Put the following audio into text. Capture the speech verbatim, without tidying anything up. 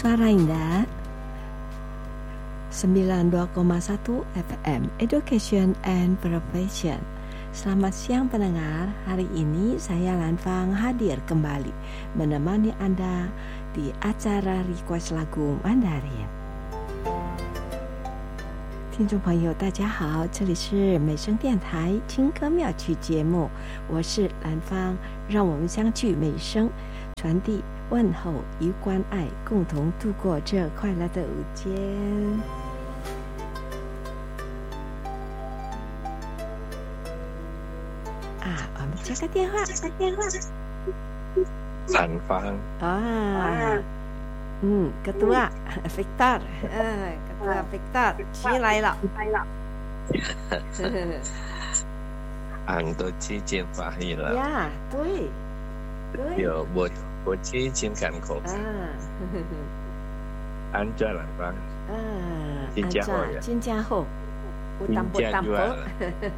Suara Indah sembilan puluh dua koma satu F M Education and Profession. Selamat siang pendengar. Hari ini saya Lan Fang hadir kembali menemani Anda di acara Request Lagu Mandarin。听众朋友大家好，这里是美声电台轻歌妙曲节目，我是兰芳，让我们相聚美声，传递问候与关爱，共同度过这快乐的午间。啊，我们接个电话，接个电话。 兰芳啊，嗯 ，Ketua Victor， 呃 ，Ketua Victor， 起来了，来了。 俺都基金发现了呀，对，对。 有我我基金干口啊， 安家兰芳， 啊， 金家后呀， 金家后，有淡薄淡薄。